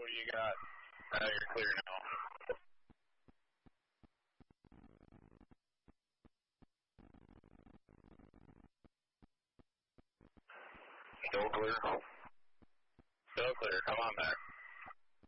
what you got? You're clear now. Still clear? Still clear. Come on back.